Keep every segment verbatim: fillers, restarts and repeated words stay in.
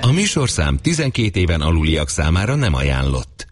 A műsorszám tizenkét éven aluliak számára nem ajánlott.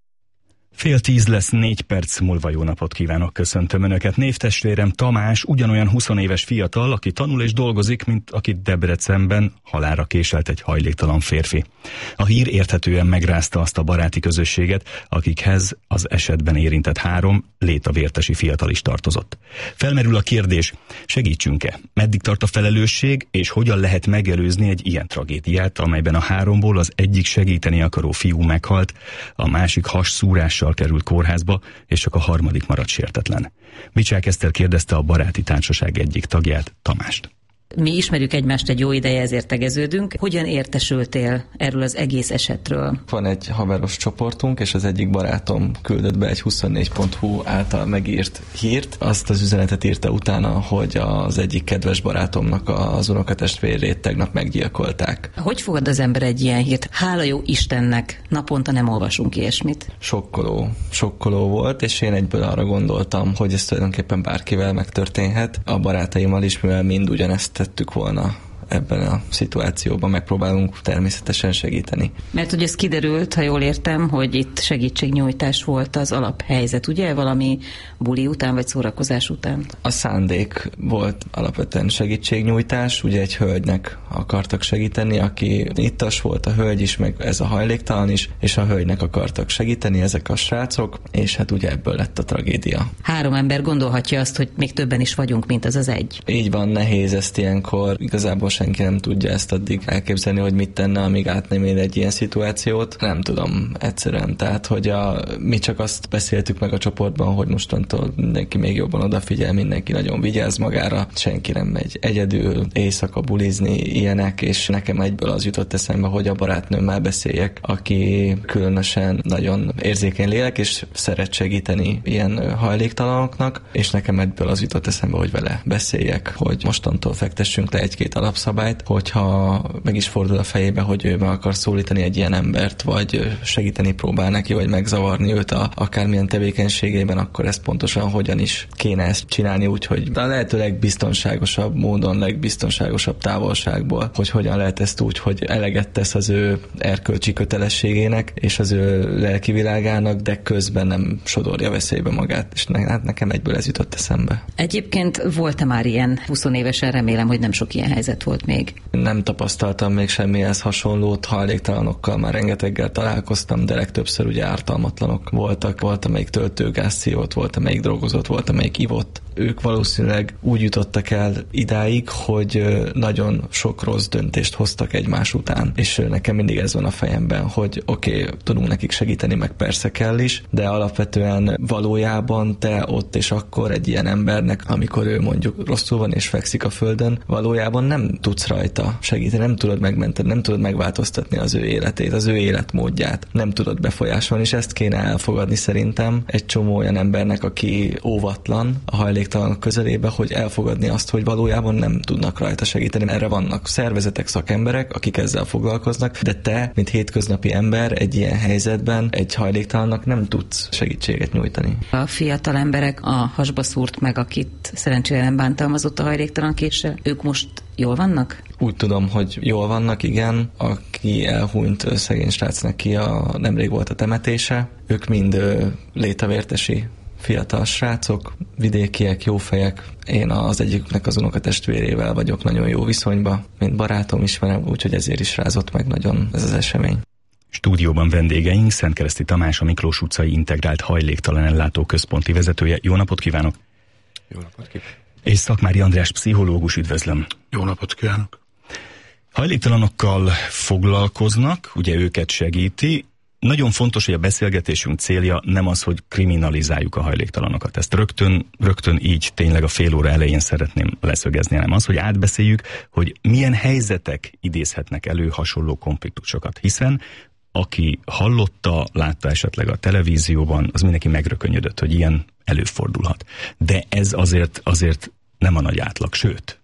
Fél tíz lesz, négy perc múlva jó napot kívánok, köszöntöm Önöket. Névtestvérem Tamás ugyanolyan huszonéves fiatal, aki tanul és dolgozik, mint akit Debrecenben halálra késelt egy hajléktalan férfi. A hír érthetően megrázta azt a baráti közösséget, akikhez az esetben érintett három létavértesi fiatal is tartozott. Felmerül a kérdés, segítsünk-e? Meddig tart a felelősség, és hogyan lehet megelőzni egy ilyen tragédiát, amelyben a háromból az egyik segíteni akaró fiú meghalt, a másik hasszúrással került kórházba, és csak a harmadik maradt sértetlen. Bicsák Eszter kérdezte a baráti társaság egyik tagját, Tamást. Mi ismerjük egymást egy jó ideje, ezért tegeződünk. Hogyan értesültél erről az egész esetről? Van egy haveros csoportunk, és az egyik barátom küldött be egy huszonnégy pont hu által megírt hírt. Azt az üzenetet írta utána, hogy az egyik kedves barátomnak az unokatestvérét tegnap meggyilkolták. Hogy fogad az ember egy ilyen hírt? Hála jó Istennek, naponta nem olvasunk ilyesmit. Sokkoló. Sokkoló volt, és én egyből arra gondoltam, hogy ez tulajdonképpen bárkivel megtörténhet. A barátaimmal is, mivel mind ugyanezt tettük volna ebben a szituációban, megpróbálunk természetesen segíteni. Mert ugye ez kiderült, ha jól értem, hogy itt segítségnyújtás volt az alaphelyzet, ugye? Valami buli után, vagy szórakozás után? A szándék volt alapvetően segítségnyújtás, ugye egy hölgynek akartak segíteni, aki ittas volt, a hölgy is, meg ez a hajléktalan is, és a hölgynek akartak segíteni ezek a srácok, és hát ugye ebből lett a tragédia. Három ember gondolhatja azt, hogy még többen is vagyunk, mint az az egy. Így van, nehéz ezt ilyenkor, igazából senki nem tudja ezt addig elképzelni, hogy mit tenne, amíg átnem én egy ilyen szituációt. Nem tudom egyszerűen. Tehát, hogy a, mi csak azt beszéltük meg a csoportban, hogy mostantól mindenki még jobban odafigyel, mindenki nagyon vigyáz magára, senki nem megy egyedül éjszaka bulizni, ilyenek, és nekem egyből az jutott eszembe, hogy a barátnőmmel beszéljek, aki különösen nagyon érzékeny lélek, és szeret segíteni ilyen hajléktalanoknak, és nekem egyből az jutott eszembe, hogy vele beszéljek, hogy mostantól fektessünk le egy-két alapszabályt, hogyha meg is fordul a fejébe, hogy ő meg akar szólítani egy ilyen embert, vagy segíteni próbál neki, vagy megzavarni őt a akármilyen tevékenységében, akkor ezt pontosan hogyan is kéne ezt csinálni úgy, hogy a lehető legbiztonságosabb módon, legbiztonságosabb távolságból, hogy hogyan lehet ezt úgy, hogy eleget tesz az ő erkölcsi kötelességének, és az ő lelki világának, de közben nem sodorja veszélybe magát, és ne, hát nekem egyből ez jutott eszembe. Egyébként volt-e már ilyen huszonévesen, remélem, hogy nem sok ilyen helyzet volt még. Nem tapasztaltam még semmihez hasonlót, hajléktalanokkal már rengeteggel találkoztam, de legtöbbször ugye ártalmatlanok voltak. Volt, amelyik töltőgázt szívott, volt, amelyik drogozott, volt, amelyik ivott. Ők valószínűleg úgy jutottak el idáig, hogy nagyon sok rossz döntést hoztak egymás után. És nekem mindig ez van a fejemben, hogy oké, okay, tudunk nekik segíteni, meg persze kell is, de alapvetően valójában te ott és akkor egy ilyen embernek, amikor ő mondjuk rosszul van és fekszik a földön, valójában nem tudsz rajta segíteni, nem tudod megmenteni, nem tudod megváltoztatni az ő életét, az ő életmódját, nem tudod befolyásolni, és ezt kéne elfogadni szerintem egy csomó olyan embernek, aki óvatlan a hajléktalanok közelébe, hogy elfogadni azt, hogy valójában nem tudnak rajta segíteni. Erre vannak szervezetek, szakemberek, akik ezzel foglalkoznak, de te, mint hétköznapi ember egy ilyen helyzetben egy hajléktalannak nem tudsz segítséget nyújtani. A fiatal emberek, a hasba szúrt meg, akit szerencsére nem bántalmazott a hajléktalan késsel, ők most jól vannak? Úgy tudom, hogy jól vannak, igen. Aki elhunyt szegény srác, neki a, nemrég volt a temetése. Ők mind létavértesi fiatal srácok, vidékiek, jó fejek. Én az egyiknek az unokatestvérével vagyok nagyon jó viszonyban, mint barátom, ismerem, úgyhogy ezért is rázott meg nagyon ez az esemény. Stúdióban vendégeink Szentkereszti Tamás, a Miklós utcai integrált hajléktalan ellátó központi vezetője. Jó napot kívánok! Jó napot kívánok! És Szakmári András, pszichológus, üdvözlöm! Jó napot kívánok! Hajléktalanokkal foglalkoznak, ugye őket segíti. Nagyon fontos, hogy a beszélgetésünk célja nem az, hogy kriminalizáljuk a hajléktalanokat. Ezt rögtön, rögtön így tényleg a fél óra elején szeretném leszögezni, hanem az, hogy átbeszéljük, hogy milyen helyzetek idézhetnek elő hasonló konfliktusokat. Hiszen aki hallotta, látta esetleg a televízióban, az mindenki megrökönyödött, hogy ilyen előfordulhat. De ez azért, azért nem a nagy átlag, sőt.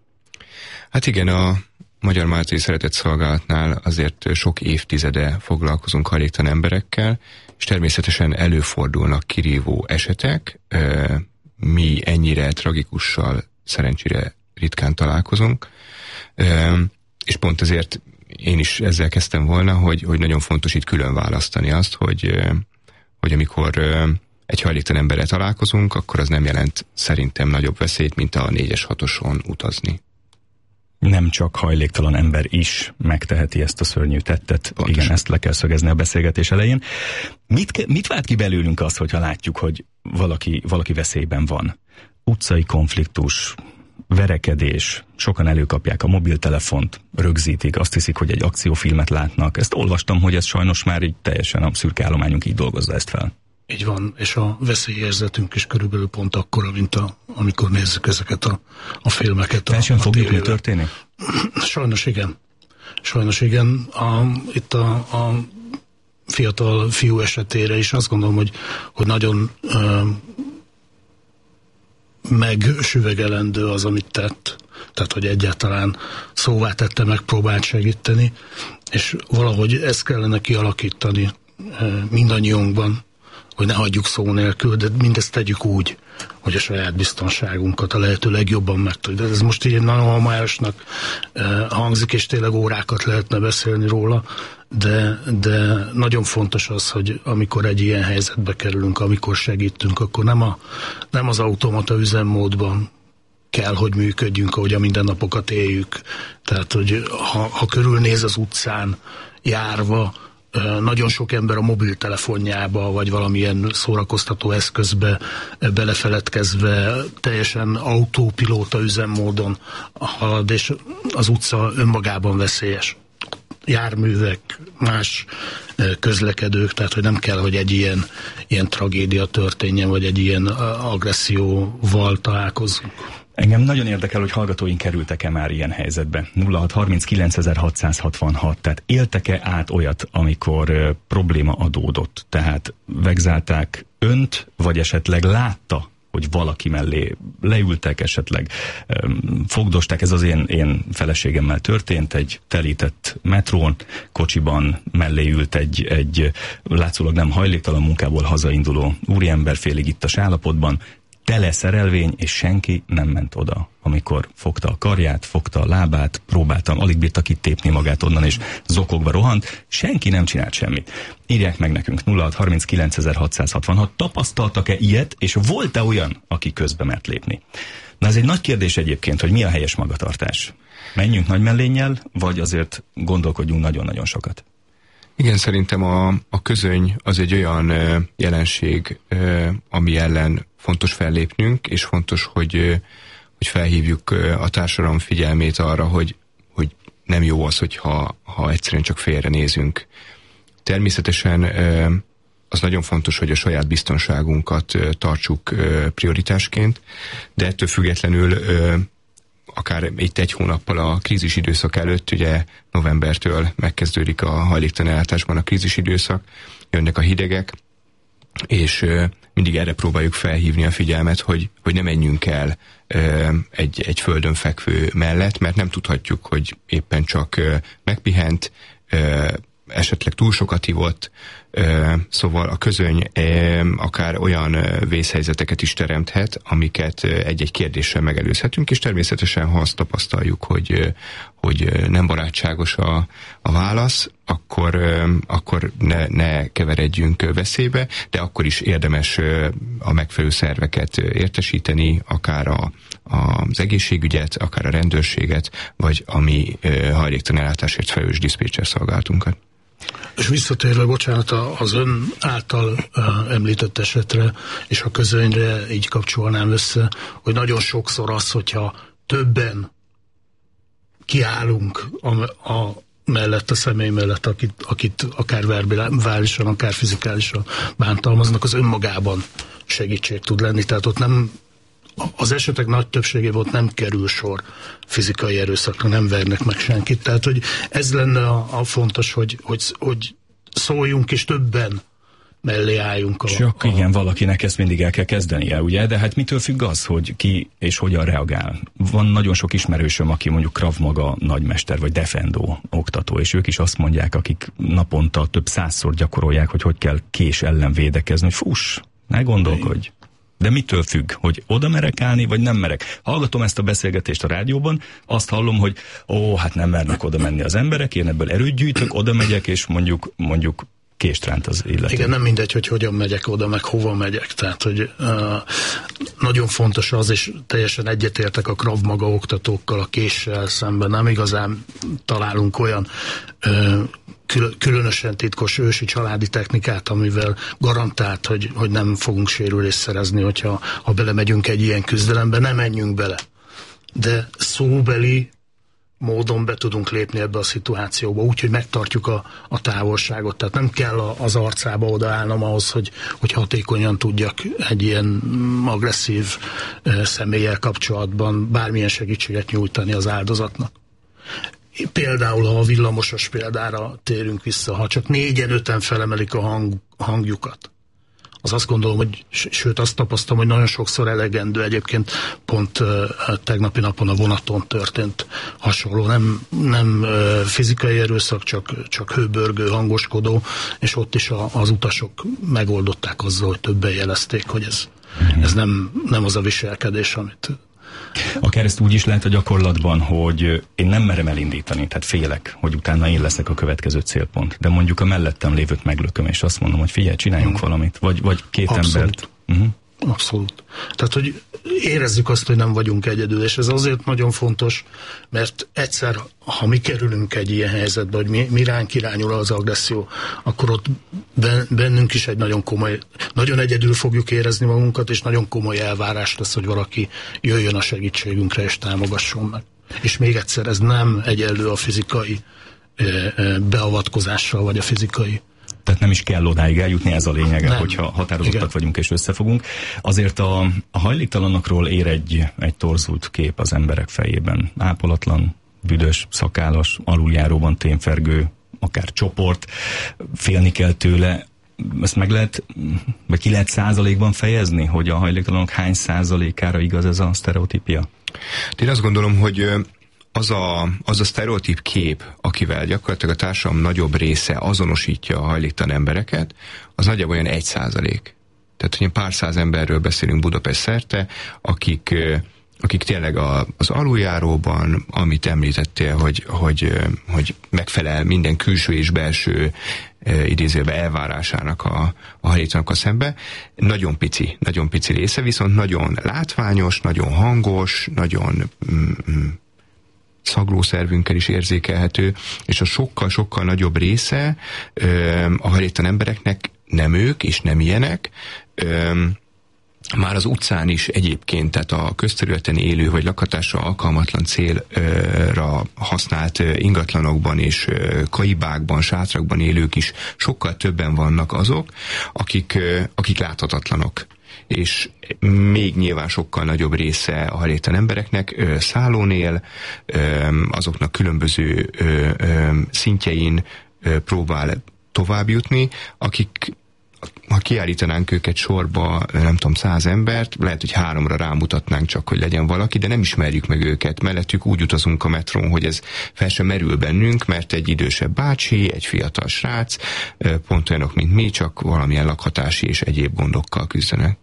Hát igen, a Magyar Máltai Szeretett Szolgálatnál azért sok évtizede foglalkozunk hajléktalan emberekkel, és természetesen előfordulnak kirívó esetek. Mi ennyire tragikussal szerencsére ritkán találkozunk, és pont ezért én is ezzel kezdtem volna, hogy, hogy nagyon fontos itt külön választani azt, hogy, hogy amikor egy hajléktalan emberrel találkozunk, akkor az nem jelent szerintem nagyobb veszélyt, mint a négyes hatoson utazni. Nem csak hajléktalan ember is megteheti ezt a szörnyű tettet. Pontosan. Igen, ezt le kell szögezni a beszélgetés elején. Mit, mit vált ki belőlünk az, hogyha látjuk, hogy valaki, valaki veszélyben van? Utcai konfliktus, verekedés, sokan előkapják a mobiltelefont, rögzítik, azt hiszik, hogy egy akciófilmet látnak. Ezt olvastam, hogy ez sajnos már így teljesen a szürke állományunk így dolgozza ezt fel. Így van, és a veszélyérzetünk is körülbelül pont akkora, mint a, amikor nézzük ezeket a, a filmeket. Teljesen fogjuk, mi történik? Sajnos igen. Sajnos igen. A, itt a, a fiatal fiú esetére is azt gondolom, hogy, hogy nagyon ö, megsüvegelendő az, amit tett. Tehát, hogy egyáltalán szóvá tette, megpróbált segíteni, és valahogy ezt kellene kialakítani ö, mindannyiunkban, hogy ne hagyjuk szó nélkül, de mindezt tegyük úgy, hogy a saját biztonságunkat a lehető legjobban megtudjuk. De ez most így nagyon homályosnak eh, hangzik, és tényleg órákat lehetne beszélni róla, de, de nagyon fontos az, hogy amikor egy ilyen helyzetbe kerülünk, amikor segítünk, akkor nem, a, nem az automata üzemmódban kell, hogy működjünk, ahogy a mindennapokat éljük. Tehát, hogy ha, ha körülnéz az utcán járva, nagyon sok ember a mobiltelefonjába, vagy valamilyen szórakoztató eszközbe belefeledkezve teljesen autópilóta üzemmódon halad, és az utca önmagában veszélyes. Járművek, más közlekedők, tehát hogy nem kell, hogy egy ilyen, ilyen tragédia történjen, vagy egy ilyen agresszióval találkozzunk. Engem nagyon érdekel, hogy hallgatóink kerültek-e már ilyen helyzetbe. nulla hat harminckilencezer-hatszázhatvanhat, tehát éltek-e át olyat, amikor uh, probléma adódott? Tehát vegzálták önt, vagy esetleg látta, hogy valaki mellé leültek, esetleg um, fogdosták. Ez az én, én feleségemmel történt, egy telített metrón, kocsiban mellé ült egy, egy látszólag nem hajléktalan munkából hazainduló úriember félig ittas állapotban, tele szerelvény, és senki nem ment oda. Amikor fogta a karját, fogta a lábát, próbáltam, alig bírta kitépni magát onnan, és zokogva rohant, senki nem csinált semmit. Írják meg nekünk nulla hat harminckilencezer-hatszázhatvanhat, tapasztaltak-e ilyet, és volt-e olyan, aki közbe mert lépni? Na ez egy nagy kérdés egyébként, hogy mi a helyes magatartás. Menjünk nagy mellénnyel, vagy azért gondolkodjunk nagyon-nagyon sokat? Igen, szerintem a, a közöny az egy olyan ö, jelenség, ö, ami ellen fontos fellépnünk, és fontos, hogy, ö, hogy felhívjuk ö, a társadalom figyelmét arra, hogy, hogy nem jó az, hogyha ha egyszerűen csak félre nézünk. Természetesen ö, az nagyon fontos, hogy a saját biztonságunkat ö, tartsuk ö, prioritásként, de ettől függetlenül ö, akár itt egy hónappal a krízis időszak előtt, ugye novembertől megkezdődik a hajléktalan ellátásban a krízis időszak, jönnek a hidegek, és ö, mindig erre próbáljuk felhívni a figyelmet, hogy, hogy ne menjünk el ö, egy, egy földön fekvő mellett, mert nem tudhatjuk, hogy éppen csak ö, megpihent, ö, esetleg túl sokat ivott, szóval a közöny akár olyan vészhelyzeteket is teremthet, amiket egy-egy kérdéssel megelőzhetünk, és természetesen, ha azt tapasztaljuk, hogy, hogy nem barátságos a, a válasz, akkor, akkor ne, ne keveredjünk veszélybe, de akkor is érdemes a megfelelő szerveket értesíteni, akár a, az egészségügyet, akár a rendőrséget, vagy a mi hajléktalan ellátásért felelős diszpécser szolgálatunkat. És visszatérve, bocsánat, az ön által uh, említett esetre és a közönyre így kapcsolnám össze, hogy nagyon sokszor az, hogyha többen kiállunk a, a mellett, a személy mellett, akit, akit akár verbálisan, akár fizikálisan bántalmaznak, az önmagában segítség tud lenni. Tehát ott nem, az esetek nagy többségében ott nem kerül sor fizikai erőszakra, nem vernek meg senkit. Tehát, hogy ez lenne a, a fontos, hogy, hogy, hogy szóljunk és többen mellé álljunk. A, Csak a... igen, valakinek ezt mindig el kell kezdenie, ugye? De hát mitől függ az, hogy ki és hogyan reagál? Van nagyon sok ismerősöm, aki mondjuk Krav Maga nagymester, vagy Defendo oktató, és ők is azt mondják, akik naponta több százszor gyakorolják, hogy hogy kell kés ellen védekezni, hogy fuss, ne gondolkodj. De mitől függ, hogy oda merek állni, vagy nem merek? Hallgatom ezt a beszélgetést a rádióban, azt hallom, hogy ó, hát nem mernek oda menni az emberek, én ebből erőt gyűjtök, oda megyek, és mondjuk, mondjuk kést ránt az illető. Igen, nem mindegy, hogy hogyan megyek oda, meg hova megyek. Tehát, hogy uh, nagyon fontos az, és teljesen egyetértek a Krav Maga oktatókkal a késsel szemben. Nem igazán találunk olyan uh, kül- különösen titkos ősi családi technikát, amivel garantált, hogy, hogy nem fogunk sérülést szerezni, hogyha ha belemegyünk egy ilyen küzdelembe, nem menjünk bele. De szóbeli módon be tudunk lépni ebbe a szituációba, úgyhogy megtartjuk a, a távolságot. Tehát nem kell a, az arcába odaállnom ahhoz, hogy, hogy hatékonyan tudjak egy ilyen agresszív e, személlyel kapcsolatban bármilyen segítséget nyújtani az áldozatnak. Például, ha a villamosos példára térünk vissza, ha csak négyen, öten felemelik a hang, hangjukat, az azt gondolom, hogy sőt azt tapasztalom, hogy nagyon sokszor elegendő. Egyébként pont uh, tegnapi napon a vonaton történt hasonló. Nem, nem uh, fizikai erőszak, csak, csak hőbörgő, hangoskodó, és ott is a, az utasok megoldották azzal, hogy többen jelezték, hogy ez, mm-hmm. ez nem, nem az a viselkedés, amit... Akár ezt úgy is lehet a gyakorlatban, hogy én nem merem elindítani, tehát félek, hogy utána én leszek a következő célpont. De mondjuk a mellettem lévőt meglököm, és azt mondom, hogy figyelj, csináljunk hmm. valamit. Vagy, vagy két Abszolút. embert. Uh-huh. Abszolút. Tehát, hogy érezzük azt, hogy nem vagyunk egyedül, és ez azért nagyon fontos, mert egyszer, ha mi kerülünk egy ilyen helyzetbe, hogy mi, mi ránk irányul az agresszió, akkor ott bennünk is egy nagyon komoly, nagyon egyedül fogjuk érezni magunkat, és nagyon komoly elvárás lesz, hogy valaki jöjjön a segítségünkre, és támogasson meg. És még egyszer, ez nem egyenlő a fizikai beavatkozással, vagy a fizikai. Tehát nem is kell odáig eljutni, ez a lényege, nem. hogyha határozottak Igen. vagyunk és összefogunk. Azért a, a hajléktalanokról ér egy, egy torzult kép az emberek fejében. Ápolatlan, büdös, szakállas, aluljáróban témfergő, akár csoport, félni kell tőle. Ezt meg lehet, vagy ki lehet százalékban fejezni, hogy a hajléktalanok hány százalékára igaz ez a sztereotípia? Én azt gondolom, hogy az a, az a sztereotíp kép, akivel gyakorlatilag a társadalom nagyobb része azonosítja a hajléktalan embereket, az nagyjából olyan egy százalék. Tehát, hogy pár száz emberről beszélünk Budapest szerte, akik, akik tényleg a, az aluljáróban, amit említettél, hogy, hogy, hogy megfelel minden külső és belső idézőben elvárásának a, a hajléktalanokkal szembe, nagyon pici, nagyon pici része, viszont nagyon látványos, nagyon hangos, nagyon mm, mm, szaglószervünkkel is érzékelhető, és a sokkal-sokkal nagyobb része ö, a hajléktalan embereknek nem ők, és nem ilyenek, ö, már az utcán is egyébként, tehát a közterületen élő vagy lakhatásra alkalmatlan célra használt ingatlanokban és kaibákban, sátrakban élők is sokkal többen vannak azok, akik, akik láthatatlanok. És még nyilván sokkal nagyobb része a hajléktalan embereknek szállón él, azoknak különböző szintjein próbál tovább jutni, akik, ha kiállítanánk őket sorba, nem tudom, száz embert, lehet, hogy háromra rámutatnánk csak, hogy legyen valaki, de nem ismerjük meg őket. Mellettük úgy utazunk a metrón, hogy ez fel sem merül bennünk, mert egy idősebb bácsi, egy fiatal srác, pont olyanok, mint mi, csak valamilyen lakhatási és egyéb gondokkal küzdenek.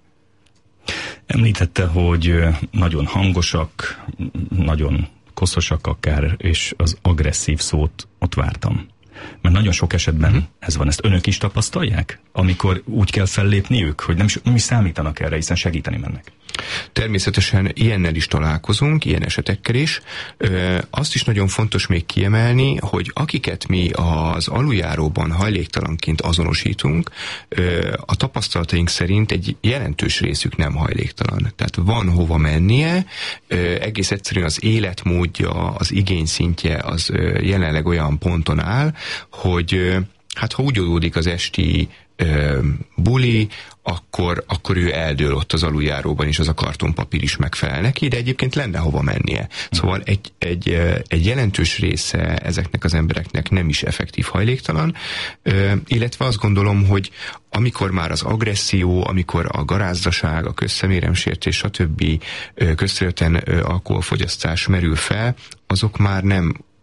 Említette, hogy nagyon hangosak, nagyon koszosak akár, és az agresszív szót ott vártam. Mert nagyon sok esetben uh-huh. ez van. Ezt önök is tapasztalják? Amikor úgy kell fellépniük, hogy nem is, nem is számítanak erre, hiszen segíteni mennek. Természetesen ilyennel is találkozunk, ilyen esetekkel is. Ö, azt is nagyon fontos még kiemelni, hogy akiket mi az aluljáróban hajléktalanként azonosítunk, ö, a tapasztalataink szerint egy jelentős részük nem hajléktalan. Tehát van hova mennie, ö, egész egyszerűen az életmódja, az igényszintje az ö, jelenleg olyan ponton áll, hogy ö, hát ha úgy oldódik az esti ö, buli, akkor, akkor ő eldől ott az aluljáróban, és az a kartonpapír is megfelel neki, de egyébként lenne hova mennie. Szóval egy, egy, egy jelentős része ezeknek az embereknek nem is effektív hajléktalan, illetve azt gondolom, hogy amikor már az agresszió, amikor a garázdaság, a közszeméremsértés, stb. Közterületen alkoholfogyasztás merül fel, azok már nem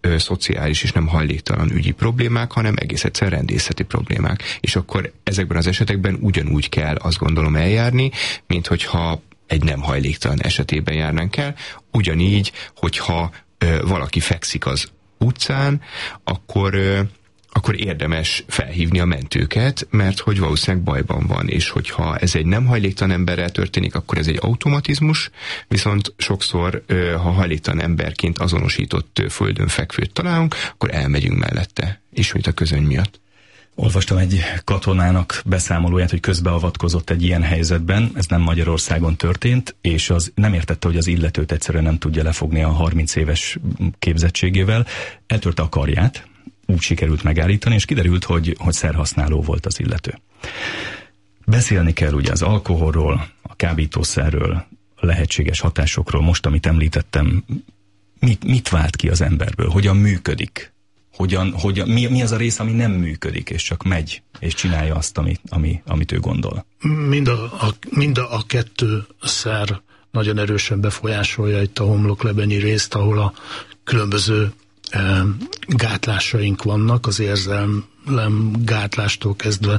ö, szociális és nem hajléktalan ügyi problémák, hanem egész egyszer rendészeti problémák. És akkor ezekben az esetekben ugyanúgy kell, azt gondolom, eljárni, mint hogyha egy nem hajléktalan esetében járnánk el. Ugyanígy, hogyha ö, valaki fekszik az utcán, akkor ö, akkor érdemes felhívni a mentőket, mert hogy valószínűleg bajban van, és hogyha ez egy nem hajléktalan emberrel történik, akkor ez egy automatizmus, viszont sokszor, ha hajléktalan emberként azonosított földön fekvőt találunk, akkor elmegyünk mellette, ismét a közöny miatt. Olvastam egy katonának beszámolóját, hogy közbeavatkozott egy ilyen helyzetben, ez nem Magyarországon történt, és az nem értette, hogy az illetőt egyszerűen nem tudja lefogni a harminc éves képzettségével, eltörte a karját, úgy sikerült megállítani, és kiderült, hogy, hogy szerhasználó volt az illető. Beszélni kell ugye az alkoholról, a kábítószerről, a lehetséges hatásokról. Most, amit említettem, mit, mit vált ki az emberből? Hogyan működik? Hogyan, hogyan, mi, mi az a rész, ami nem működik, és csak megy, és csinálja azt, ami, ami, amit ő gondol? Mind a, a, mind a kettő szer nagyon erősen befolyásolja itt a homloklebenyi részt, ahol a különböző gátlásaink vannak, az érzelem gátlástól kezdve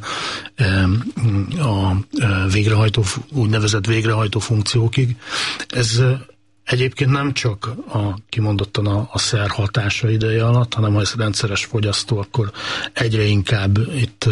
a végrehajtó, úgynevezett végrehajtó funkciókig. Ez egyébként nem csak a, kimondottan a, a szer hatása ideje alatt, hanem ha ez rendszeres fogyasztó, akkor egyre inkább itt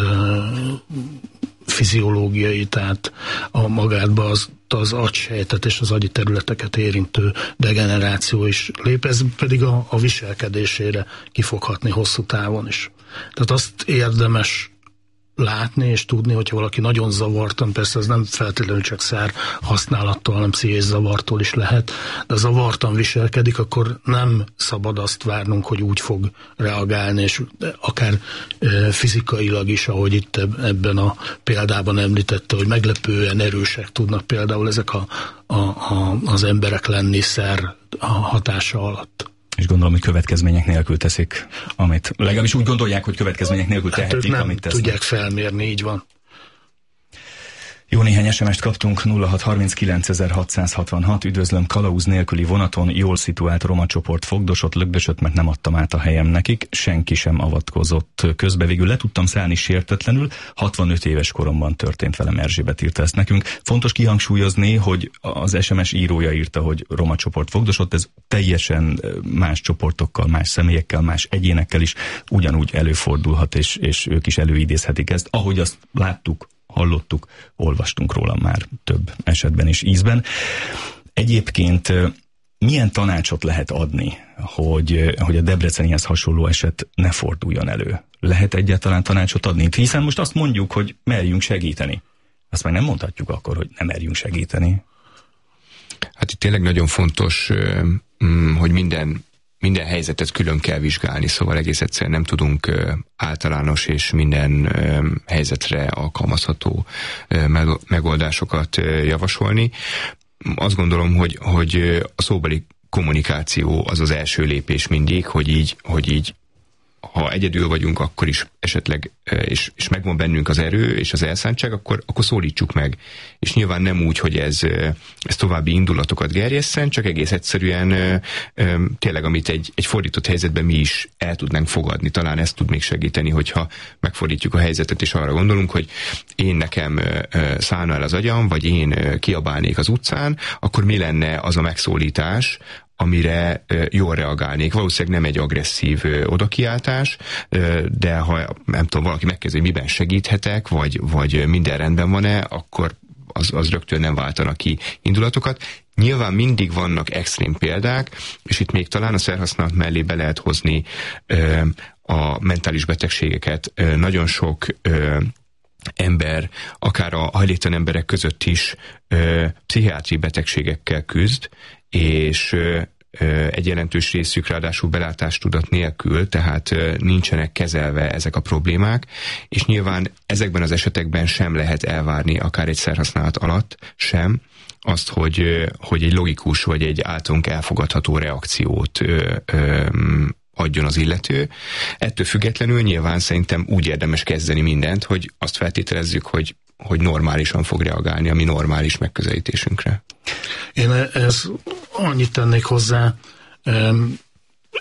fiziológiai, tehát a magádba az, az agysejtet és az agyi területeket érintő degeneráció is lép, ez pedig a, a viselkedésére kifoghatni hosszú távon is. Tehát azt érdemes látni és tudni, hogyha valaki nagyon zavartan, persze ez nem feltétlenül csak szer használattól, hanem pszichés zavartól is lehet, de zavartan viselkedik, akkor nem szabad azt várnunk, hogy úgy fog reagálni, és akár e, fizikailag is, ahogy itt ebben a példában említette, hogy meglepően erősek tudnak például ezek a, a, a, az emberek lenni szer hatása alatt. És gondolom, hogy következmények nélkül teszik, amit legalábbis úgy gondolják, hogy következmények nélkül tehetik, hát ők nem amit tesznek. Tudják felmérni, így van. Jó néhány es em est kaptunk, nulla hat harminckilenc ezerhatszázhatvanhat, üdvözlöm, kalauz nélküli vonaton jól szituált roma csoport fogdosott, lögdösött, mert nem adtam át a helyem nekik, senki sem avatkozott közbe, végül le tudtam szállni sértetlenül, hatvanöt éves koromban történt velem, Erzsébet írta ezt nekünk. Fontos kihangsúlyozni, hogy az es em es írója írta, hogy roma csoport fogdosott, ez teljesen más csoportokkal, más személyekkel, más egyénekkel is ugyanúgy előfordulhat, és, és ők is előidézhetik ezt, ahogy azt láttuk, hallottuk, olvastunk róla már több esetben és ízben. Egyébként milyen tanácsot lehet adni, hogy, hogy a debrecenihez hasonló eset ne forduljon elő? Lehet egyáltalán tanácsot adni? Hiszen most azt mondjuk, hogy merjünk segíteni. Azt meg nem mondhatjuk akkor, hogy nem merjünk segíteni. Hát itt tényleg nagyon fontos, hogy minden Minden helyzetet külön kell vizsgálni, szóval egész egyszerűen nem tudunk ö, általános és minden ö, helyzetre alkalmazható ö, megoldásokat ö, javasolni. Azt gondolom, hogy, hogy a szóbeli kommunikáció az az első lépés mindig, hogy így, hogy így ha egyedül vagyunk, akkor is esetleg, és, és megvan bennünk az erő és az elszántság, akkor, akkor szólítsuk meg. És nyilván nem úgy, hogy ez, ez további indulatokat gerjesszen, csak egész egyszerűen tényleg, amit egy, egy fordított helyzetben mi is el tudnánk fogadni. Talán ez tud még segíteni, hogyha megfordítjuk a helyzetet, és arra gondolunk, hogy én nekem szállna el az agyam, vagy én kiabálnék az utcán, akkor mi lenne az a megszólítás, amire ö, jól reagálnék. Valószínűleg nem egy agresszív ö, odakiáltás, ö, de ha nem tudom, valaki megkérdezi, hogy miben segíthetek, vagy, vagy minden rendben van-e, akkor az, az rögtön nem váltana ki indulatokat. Nyilván mindig vannak extrém példák, és itt még talán a szerhasználat mellé be lehet hozni ö, a mentális betegségeket. Ö, nagyon sok ö, ember, akár a hajléktalan emberek között is ö, pszichiátriai betegségekkel küzd, és ö, egy jelentős részük ráadásul belátástudat nélkül, tehát ö, nincsenek kezelve ezek a problémák, és nyilván ezekben az esetekben sem lehet elvárni, akár egy szerhasználat alatt sem, azt, hogy, ö, hogy egy logikus vagy egy általunk elfogadható reakciót ö, ö, adjon az illető. Ettől függetlenül nyilván szerintem úgy érdemes kezdeni mindent, hogy azt feltételezzük, hogy, hogy normálisan fog reagálni a mi normális megközelítésünkre. Én ez annyit tennék hozzá,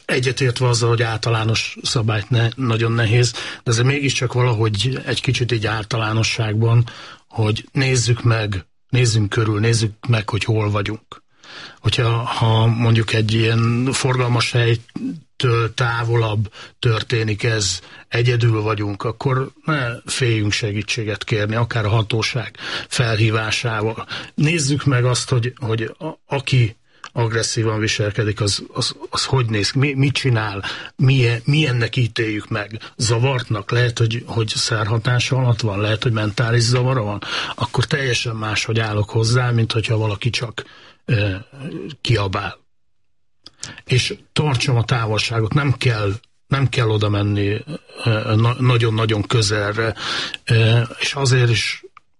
egyetértve azzal, hogy általános szabályt ne, nagyon nehéz, de ez mégiscsak valahogy egy kicsit így általánosságban, hogy nézzük meg, nézzünk körül, nézzük meg, hogy hol vagyunk. Hogyha ha mondjuk egy ilyen forgalmas helytől távolabb történik ez, egyedül vagyunk, akkor ne féljünk segítséget kérni, akár a hatóság felhívásával. Nézzük meg azt, hogy, hogy a, aki agresszívan viselkedik, az, az, az hogy néz, mi, mit csinál, milyen, milyennek ítéljük meg. Zavartnak, lehet, hogy, hogy szerhatása alatt van, lehet, hogy mentális zavara van, akkor teljesen máshogy állok hozzá, mint hogyha valaki csak e, kiabál. És tartsam a távolságot, nem kell, nem kell oda menni e, na, nagyon-nagyon közelre, e, és azért is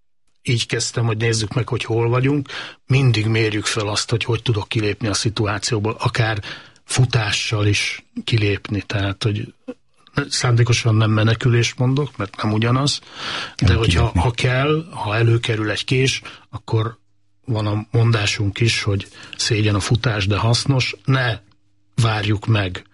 így kezdtem, hogy nézzük meg, hogy hol vagyunk, mindig mérjük fel azt, hogy hogy tudok kilépni a szituációból, akár futással is kilépni, tehát, hogy szándékosan nem menekülést mondok, mert nem ugyanaz, de nem hogyha ha kell, ha előkerül egy kés, akkor van a mondásunk is, hogy szégyen a futás, de hasznos, ne várjuk meg,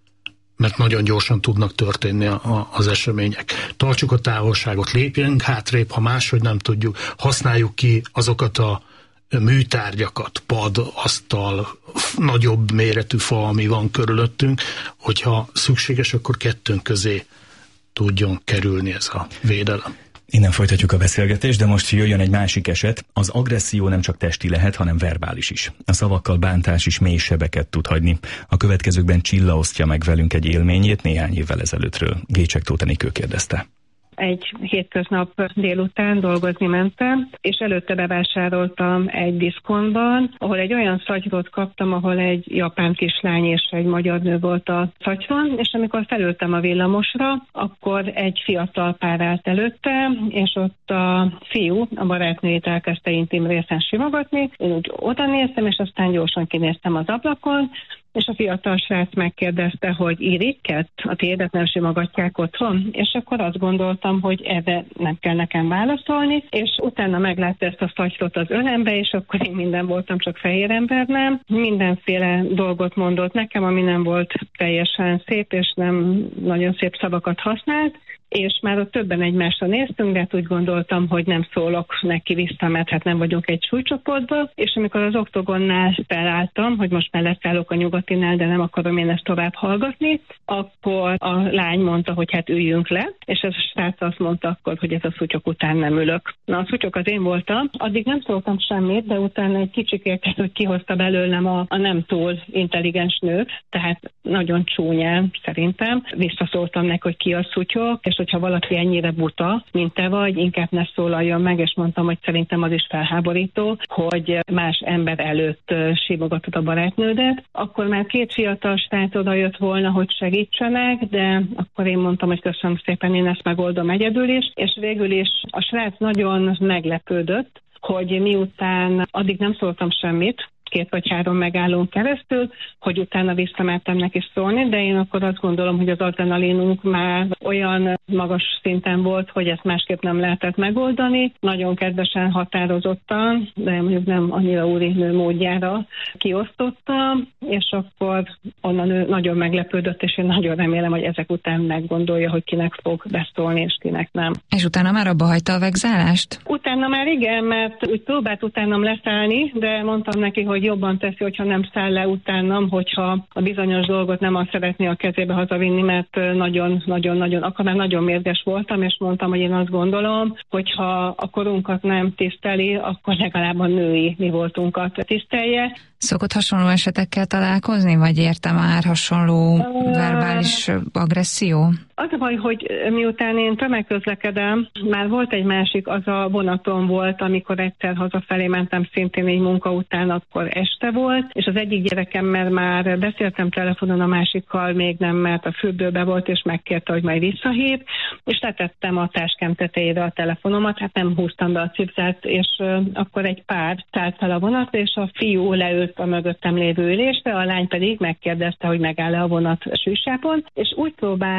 mert nagyon gyorsan tudnak történni a, a, az események. Tartsuk a távolságot, lépjünk hátrébb, ha máshogy nem tudjuk, használjuk ki azokat a műtárgyakat, pad, asztal, nagyobb méretű fa, ami van körülöttünk, hogyha szükséges, akkor kettőnk közé tudjon kerülni ez a védelem. Innen folytatjuk a beszélgetést, de most jöjjön egy másik eset. Az agresszió nem csak testi lehet, hanem verbális is. A szavakkal bántás is mély sebeket tud hagyni. A következőkben Csilla osztja meg velünk egy élményét néhány évvel ezelőttről. Gécsek Tóth Enikő kérdezte. Egy hétköznap délután dolgozni mentem, és előtte bevásároltam egy diszkontban, ahol egy olyan szatyrot kaptam, ahol egy japán kislány és egy magyar nő volt a szatyron, és amikor felültem a villamosra, akkor egy fiatal pár állt előtte, és ott a fiú, a barátnőjét elkezdte intim részen simogatni. Én úgy oda néztem, és aztán gyorsan kinéztem az ablakon, és a fiatal srác megkérdezte, hogy irigykedt, a tiédet nem simogatják otthon, és akkor azt gondoltam, hogy erre nem kell nekem válaszolni, és utána meglátta ezt a szatyrot az ölembe, és akkor én minden voltam, csak fehér ember nem. Mindenféle dolgot mondott nekem, ami nem volt teljesen szép, és nem nagyon szép szavakat használt, és már ott többen egymásra néztünk, de hát úgy gondoltam, hogy nem szólok neki vissza, mert hát nem vagyunk egy súlycsoportban, és amikor az oktogonnál felálltam, hogy most már leszállok a nyugatinál, de nem akarom én ezt tovább hallgatni, akkor a lány mondta, hogy hát üljünk le, és ez a srác azt mondta akkor, hogy ez a szutyok után nem ülök. Na, a szutyok az én voltam, addig nem szóltam semmit, de utána egy kicsikét, hogy kihozta belőlem a, a nem túl intelligens nőt, tehát nagyon csúnyán szerintem. Visszaszóltam neki, hogy ki a szutyok, és hogyha valaki ennyire buta, mint te vagy, inkább ne szólaljon meg, és mondtam, hogy szerintem az is felháborító, hogy más ember előtt simogatod a barátnődet. Akkor már két fiatal srác oda jött volna, hogy segítsenek, de akkor én mondtam, hogy köszönöm szépen, én ezt megoldom egyedül is, és végül is a srác nagyon meglepődött, hogy miután addig nem szóltam semmit, két vagy három megállón keresztül, hogy utána visszamertem neki szólni, de én akkor azt gondolom, hogy az adrenalinunk már olyan magas szinten volt, hogy ezt másképp nem lehetett megoldani. Nagyon kedvesen, határozottan, de mondjuk nem annyira úrinő módjára kiosztottam, és akkor onnan ő nagyon meglepődött, és én nagyon remélem, hogy ezek után meggondolja, hogy kinek fog beszólni, és kinek nem. És utána már abba hagyta a vegzálást? Utána már igen, mert úgy próbált utánam leszállni, de mondtam neki, hogy jobban teszi, hogyha nem száll le utánam, hogyha a bizonyos dolgot nem azt szeretné a kezébe hazavinni, mert nagyon-nagyon-nagyon, akkor már nagyon mérges voltam, és mondtam, hogy én azt gondolom, hogyha a korunkat nem tiszteli, akkor legalább a női mi voltunkat tisztelje. Szokott hasonló esetekkel találkozni, vagy érte már hasonló verbális agresszió? Az a baj, hogy miután én tömegközlekedem, már volt egy másik, az a vonaton volt, amikor egyszer hazafelé mentem szintén egy munka után, akkor este volt, és az egyik gyerekemmel már beszéltem telefonon, a másikkal még nem, mert a fürdőbe volt, és megkérte, hogy majd visszahív, és letettem a táskám tetejére a telefonomat, hát nem húztam be a cipzát, és uh, akkor egy pár szállt fel a vonat, és a fiú leült a mögöttem lévő ülésre, a lány pedig megkérdezte, hogy megáll-e a vonat sűsápon, és úgy próbált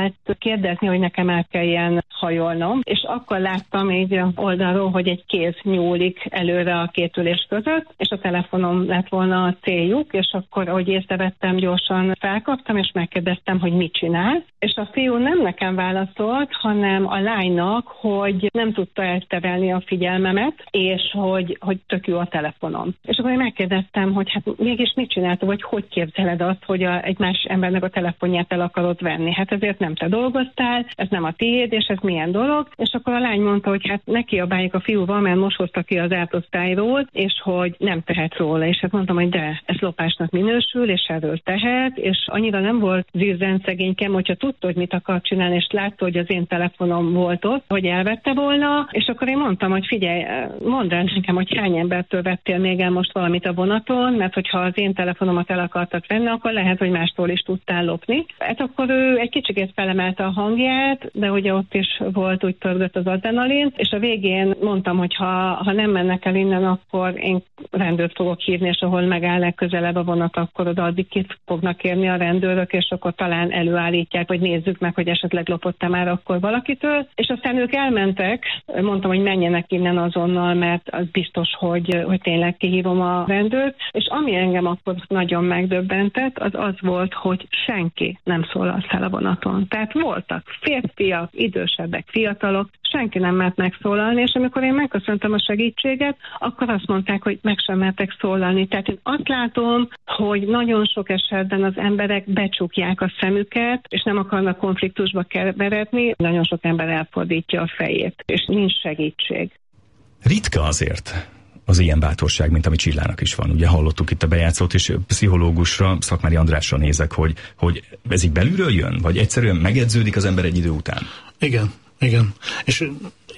kérdezni, hogy nekem el kelljen hajolnom, és akkor láttam így oldalról, hogy egy kéz nyúlik előre a két ülés között, és a telefonom lett volna a céljuk, és akkor, ahogy észrevettem, gyorsan felkaptam, és megkérdeztem, hogy mit csinál, és a fiú nem nekem válaszolt, hanem a lánynak, hogy nem tudta elterelni a figyelmemet, és hogy, hogy tök jó a telefonom. És akkor én megkérdeztem, hogy hát mégis mit csinálta, vagy hogy képzeled azt, hogy a, egy más embernek a telefonját el akarod venni. Hát ezért nem te dolgoztál, ez nem a tiéd, és ez milyen dolog. És akkor a lány mondta, hogy hát ne kiabáljuk a fiúval, mert most hozta ki az átosztályról, és hogy nem tehet róla. És hát mondtam, hogy de, ez lopásnak minősül, és erről tehet, és annyira nem volt zirzen szegénykem, hogyha tudta, hogy mit akar csinálni, és látta, hogy az én telefonom volt ott, hogy elvette volna, és akkor én mondtam, hogy figyelj, mondd el nekem, hogy hány embertől vettél még el most valamit a vonaton, mert hogyha az én telefonomat el akartad venni, akkor lehet, hogy mástól is tudtál lopni. Hát akkor ő egy kicsikét felemelte a hangját, de ugye ott is volt, úgy pörgött az adrenalin, és a végén mondtam, hogy ha, ha nem mennek el innen, akkor én rendőrt fogok hívni, és ahol megáll legközelebb a vonat, akkor oda addig ki fognak érni a rendőrök, és akkor talán előállítják, vagy nézzük meg, hogy esetleg lopott-e már akkor valakitől. És aztán ők elmentek, mondtam, hogy menjenek innen azonnal, mert az biztos, hogy, hogy tényleg kihívom a rendőrt, és ami engem akkor nagyon megdöbbentett, az az volt, hogy senki nem szólalt fel a vonaton. Tehát voltak férfiak, idősebbek, fiatalok, senki nem mert megszólalni, és amikor én megköszöntem a segítséget, akkor azt mondták, hogy meg sem mertek szólalni. Tehát én azt látom, hogy nagyon sok esetben az emberek becsukják a szemüket, és nem akarnak konfliktusba keveredni, nagyon sok ember elfordítja a fejét, és nincs segítség. Ritka azért az ilyen bátorság, mint ami Csillának is van. Ugye hallottuk itt a bejátszót, és pszichológusra, Szakmári Andrásra nézek, hogy, hogy ez így belülről jön, vagy egyszerűen megedződik az ember egy idő után? Igen, igen. És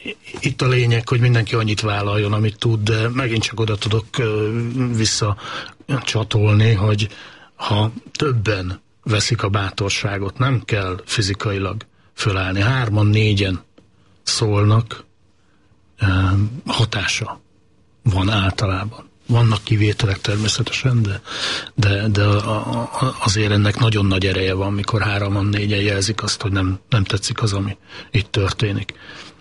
itt a lényeg, hogy mindenki annyit vállaljon, amit tud, de megint csak oda tudok visszacsatolni, hogy ha többen veszik a bátorságot, nem kell fizikailag fölállni. Hárman, négyen szólnak, hatása van általában. Vannak kivételek természetesen, de, de, de a, a, azért ennek nagyon nagy ereje van, mikor hároman, négyen jelzik azt, hogy nem, nem tetszik az, ami itt történik.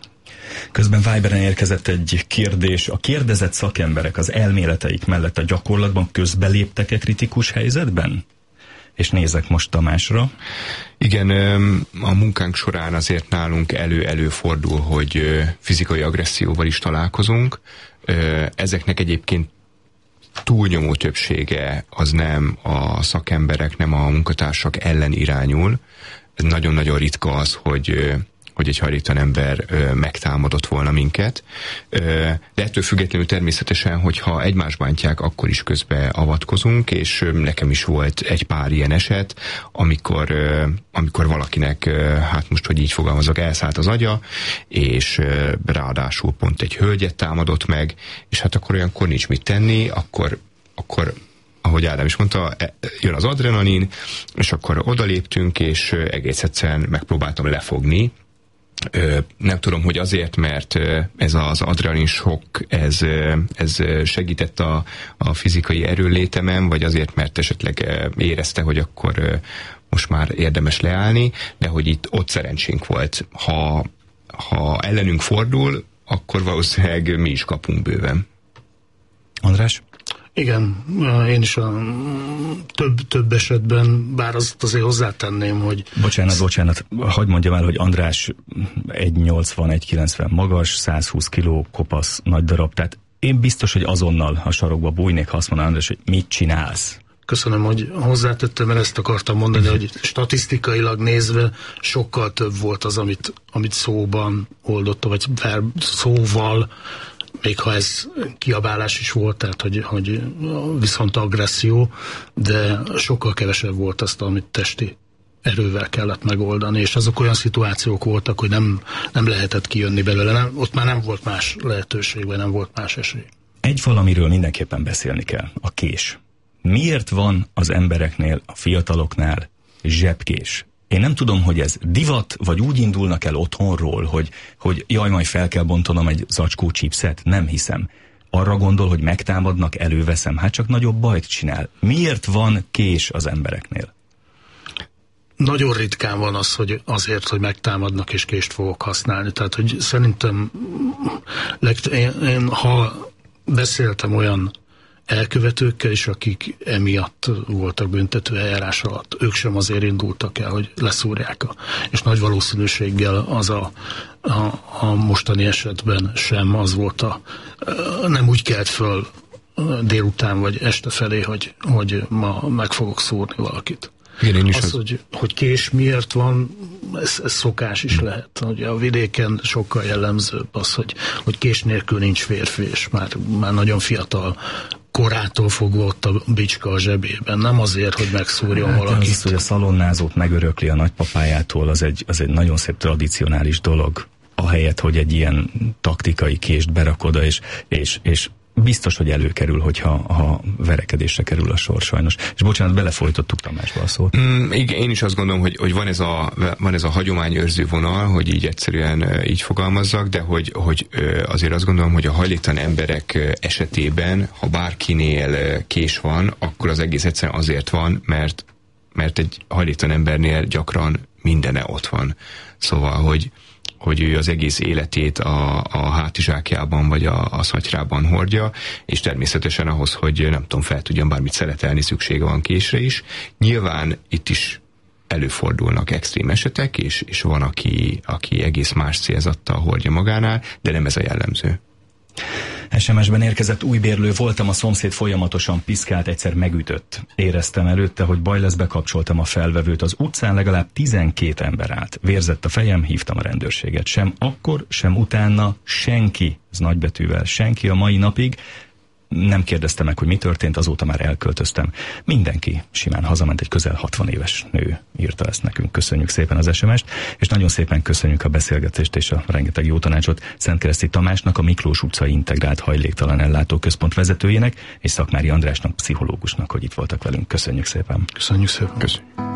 Közben Viberen érkezett egy kérdés. A kérdezett szakemberek az elméleteik mellett a gyakorlatban közbeléptek-e kritikus helyzetben? És nézek most Tamásra. Igen, a munkánk során azért nálunk elő-előfordul, hogy fizikai agresszióval is találkozunk. Ezeknek egyébként túlnyomó többsége az nem a szakemberek, nem a munkatársak ellen irányul. Nagyon-nagyon ritka az, hogy hogy egy hajléktalan ember ö, megtámadott volna minket. Ö, de ettől függetlenül természetesen, hogyha egymást bántják, akkor is közbe avatkozunk, és ö, nekem is volt egy pár ilyen eset, amikor, ö, amikor valakinek, ö, hát most, hogy így fogalmazok, elszállt az agya, és ö, ráadásul pont egy hölgyet támadott meg, és hát akkor olyankor nincs mit tenni, akkor, akkor ahogy Ádám is mondta, jön az adrenalin, és akkor odaléptünk, és egész egyszerűen megpróbáltam lefogni. Nem tudom, hogy azért, mert ez az adrenalin sok, ez, ez segített a, a fizikai erőlétemen, vagy azért, mert esetleg érezte, hogy akkor most már érdemes leállni, de hogy itt ott szerencsénk volt. Ha, ha ellenünk fordul, akkor valószínűleg mi is kapunk bőven. András? Igen, én is a több, több esetben, bár azt azért hozzátenném, hogy... Bocsánat, bocsánat, hagyd mondjam el, hogy András egy nyolcvan, egy kilencven magas, százhúsz kiló, kopasz, nagy darab, tehát én biztos, hogy azonnal a sarokba bújnék, ha azt mondaná András, hogy mit csinálsz. Köszönöm, hogy hozzátettem, mert ezt akartam mondani, hogy statisztikailag nézve sokkal több volt az, amit, amit szóban oldotta, vagy szóval, még ha ez kiabálás is volt, tehát hogy, hogy viszont agresszió, de sokkal kevesebb volt azt, amit testi erővel kellett megoldani, és azok olyan szituációk voltak, hogy nem, nem lehetett kijönni belőle, nem, ott már nem volt más lehetőség, vagy nem volt más esély. Egy valamiről mindenképpen beszélni kell, a kés. Miért van az embereknél, a fiataloknál zsebkés? Én nem tudom, hogy ez divat, vagy úgy indulnak el otthonról, hogy, hogy jaj, majd fel kell bontanom egy zacskó chipset. Nem hiszem. Arra gondol, hogy megtámadnak, előveszem. Hát csak nagyobb bajt csinál. Miért van kés az embereknél? nagyon ritkán van az, hogy azért, hogy megtámadnak és kést fogok használni. Tehát, hogy szerintem én, én ha beszéltem olyan elkövetőkkel is, akik emiatt voltak büntető eljárás alatt, ők sem azért indultak el, hogy leszúrják a, és nagy valószínűséggel az a, a, a mostani esetben sem az volt a, nem úgy kelt föl délután vagy este felé, hogy, hogy ma meg fogok szúrni valakit. Igen, én is az, az... hogy, hogy kés miért van, ez, ez szokás is lehet. Ugye a vidéken sokkal jellemzőbb az, hogy, hogy kés nélkül nincs férfi, és már, már nagyon fiatal korától fogva ott a bicska a zsebében. Nem azért, hogy megszúrjon hát valakit. Az, hogy a szalonnázót megörökli a nagypapájától, az egy, az egy nagyon szép tradicionális dolog. Ahelyett, hogy egy ilyen taktikai kést berakod, és, és, és biztos, hogy előkerül, hogyha ha verekedésre kerül a sor sajnos. És bocsánat, belefolytottuk Tamásba a szót. Mm, igen, én is azt gondolom, hogy, hogy van, ez a, van ez a hagyományőrző vonal, hogy így egyszerűen így fogalmazzak, de hogy, hogy azért azt gondolom, hogy a hajléktalan emberek esetében, ha bárkinél kés van, akkor az egész egyszerűen azért van, mert, mert egy hajléktalan embernél gyakran mindene ott van. Szóval, hogy hogy ő az egész életét a, a hátizsákjában vagy a, a szatyrában hordja, és természetesen ahhoz, hogy nem tudom, fel tudjon bármit szeletelni, szüksége van késre is. Nyilván itt is előfordulnak extrém esetek, és, és van, aki, aki egész más célzattal hordja magánál, de nem ez a jellemző. es em es-ben érkezett újbérlő, voltam, a szomszéd folyamatosan piszkált, egyszer megütött. Éreztem előtte, hogy baj lesz, bekapcsoltam a felvevőt. Az utcán legalább tizenkét ember állt. Vérzett a fejem, hívtam a rendőrséget. Sem akkor, sem utána senki, ez nagybetűvel, senki a mai napig nem kérdezte meg, hogy mi történt, azóta már elköltöztem. Mindenki simán hazament, egy közel hatvan éves nő írta ezt nekünk. Köszönjük szépen az es em est, és nagyon szépen köszönjük a beszélgetést és a rengeteg jó tanácsot Szentkereszti Tamásnak, a Miklós utcai Integrált Hajléktalan Ellátóközpont vezetőjének, és Szakmári Andrásnak, pszichológusnak, hogy itt voltak velünk. Köszönjük szépen. Köszönjük szépen. Köszönjük.